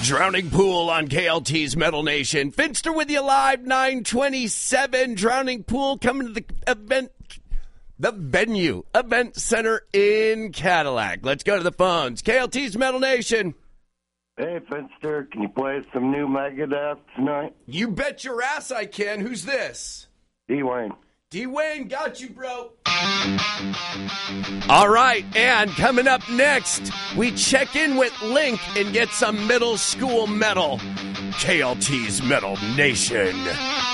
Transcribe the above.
Drowning Pool on KLT's Metal Nation. Finster with you live, 927. Drowning Pool coming to the venue, Event Center in Cadillac. Let's go to the phones. KLT's Metal Nation. Hey, Finster, can you play some new Megadeth tonight? You bet your ass I can. Who's this? D-Wayne. D-Wayne, got you, bro. All right, and coming up next, we check in with Link and get some middle school metal. KLT's Metal Nation.